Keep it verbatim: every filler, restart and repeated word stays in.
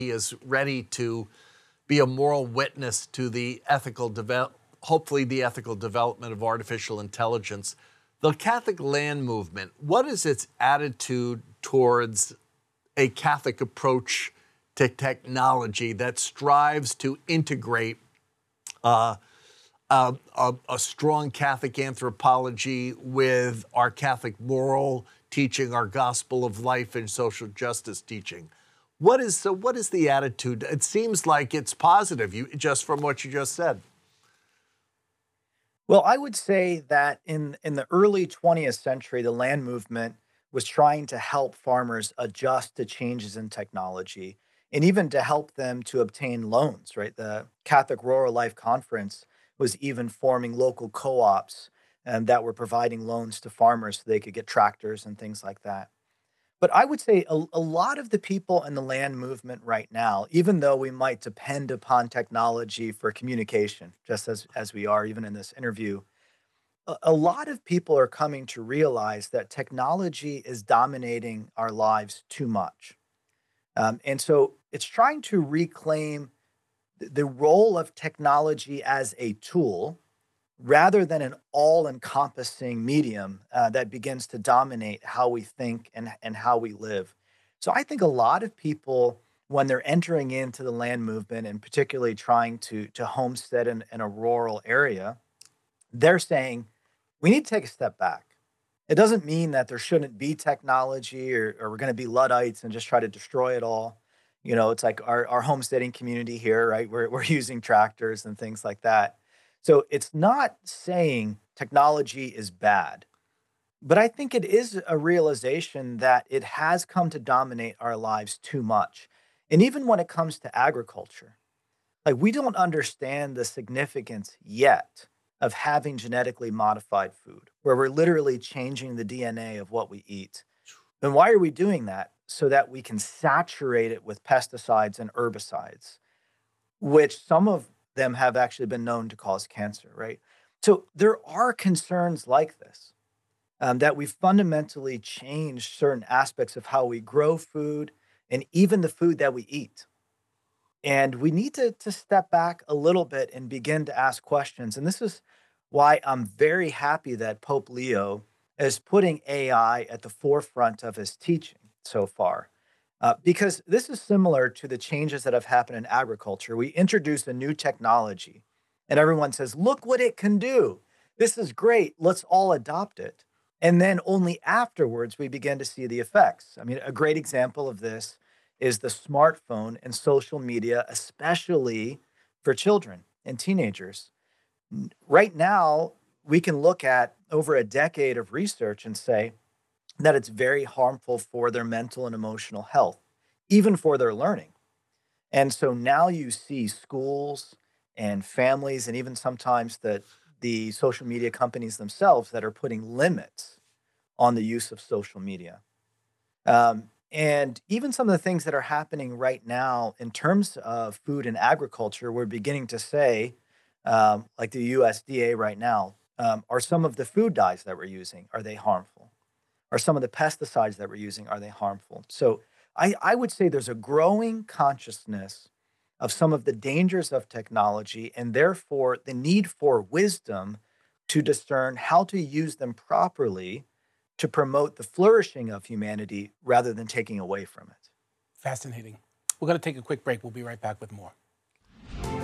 he is ready to be a moral witness to the ethical develop, hopefully the ethical development of artificial intelligence. The Catholic land movement, what is its attitude towards a Catholic approach to technology that strives to integrate uh, a, a, a strong Catholic anthropology with our Catholic moral teaching, our gospel of life and social justice teaching? What is so? What is the attitude? It seems like it's positive, you, just from what you just said. Well, I would say that in in the early twentieth century, the land movement was trying to help farmers adjust to changes in technology and even to help them to obtain loans, right? The Catholic Rural Life Conference was even forming local co-ops um, that were providing loans to farmers so they could get tractors and things like that. But I would say a, a lot of the people in the land movement right now, even though we might depend upon technology for communication, just as, as we are even in this interview, a, a lot of people are coming to realize that technology is dominating our lives too much. Um, and so it's trying to reclaim th- the role of technology as a tool rather than an all-encompassing medium uh, that begins to dominate how we think and, and how we live. So I think a lot of people, when they're entering into the land movement and particularly trying to, to homestead in, in a rural area, they're saying we need to take a step back. It doesn't mean that there shouldn't be technology or, or we're going to be Luddites and just try to destroy it all. You know, it's like our, our homesteading community here, right? We're, we're using tractors and things like that. So it's not saying technology is bad, but I think it is a realization that it has come to dominate our lives too much. And even when it comes to agriculture, like we don't understand the significance yet of having genetically modified food, where we're literally changing the D N A of what we eat. And why are we doing that? So that we can saturate it with pesticides and herbicides, which some of them have actually been known to cause cancer, right? So there are concerns like this, um, that we fundamentally change certain aspects of how we grow food and even the food that we eat. And we need to, to step back a little bit and begin to ask questions. And this is why I'm very happy that Pope Leo is putting A I at the forefront of his teaching so far. Uh, because this is similar to the changes that have happened in agriculture. We introduce a new technology, and everyone says, look what it can do. This is great. Let's all adopt it. And then only afterwards we begin to see the effects. I mean, a great example of this is the smartphone and social media, especially for children and teenagers. N- Right now, we can look at over a decade of research and say that it's very harmful for their mental and emotional health, even for their learning. And so now you see schools and families, and even sometimes the, the social media companies themselves that are putting limits on the use of social media. Um, and even some of the things that are happening right now in terms of food and agriculture, we're beginning to say, um, like the U S D A right now, um, are some of the food dyes that we're using, are they harmful? Are some of the pesticides that we're using, are they harmful? So I, I would say there's a growing consciousness of some of the dangers of technology and therefore the need for wisdom to discern how to use them properly to promote the flourishing of humanity rather than taking away from it. Fascinating. We're going to take a quick break. We'll be right back with more.